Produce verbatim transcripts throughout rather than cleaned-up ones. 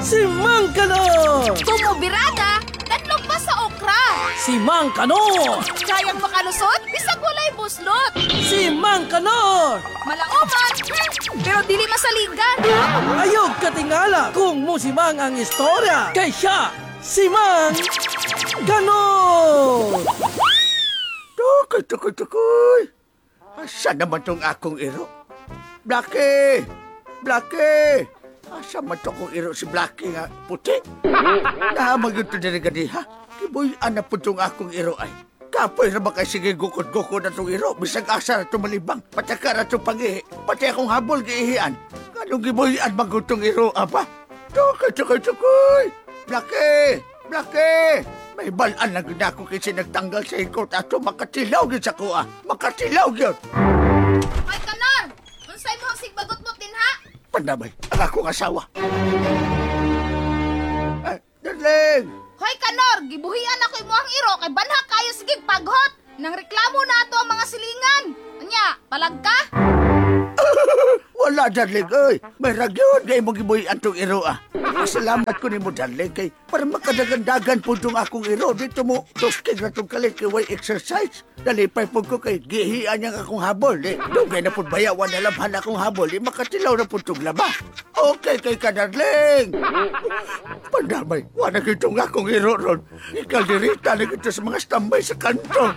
Si Mang Kanor! Tumubirada, tatlong pa sa okra. Si Mang Kanor! Kayang makalusot, bisag walay buslot. Si Mang Kanor! Malangoman, hmm, pero dili masaligan. Ayog katingala kung musimang ang istorya. Kay siya, si Mang Kanor! Tukoy, tukoy, tukoy. Asa naman tong akong iro? Blackie! Blackie! Asa man to kong iro si Blackie nga puti? Nahamag yun to diri gadiha. Kibuyan na po tong akong iro ay. Kapoy na ba kay sige gukod-gukod na tong iro? Bisag asa na to malibang. Pataka na to pangihi. Pati akong habol giihian. Kanong gibuyan magod tong iro, apa? Tukoy, tukoy, tukoy! Blackie! Blackie! May balaan na gina ako kasi nagtanggal sa ikot ato makatilaw yun sa kuha. Makatilaw yun! Ay, Kanor! Unsay mo ang sigbagot mo, tinha? Pandamay, ang akong asawa. Ay, darling! Hoy, Kanor! Gibuhian ako imuhang iro kay banha kayo sige paghot. Nang reklamo na ato ang mga silingan. Anya, palag ka? Wala, darling, oy. May ragyod kay mo gibuhian tong iro, ah. Salamat ko ni mo, darling, kay para makadagandagan po itong akong iro. Dito mo, tusking na itong kalit kay way exercise. Dalipay po ko kay gihian niyang akong habol. Eh, dugay na po bayawan na labhan akong habol. Eh, makatilaw na po itong laba. Okay kay ka, darling. Pandamay, wala kitong akong iro ron. Ikaldirita na kita sa mga standby sa kanto.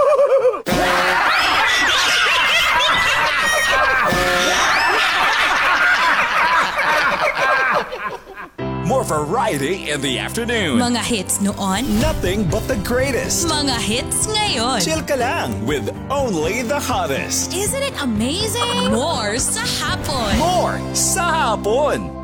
More variety in the afternoon. Mga hits noon, Nothing but the greatest. mga hits ngayon. Chill ka lang with only the hottest. Isn't it amazing? More sa hapon. More sa hapon.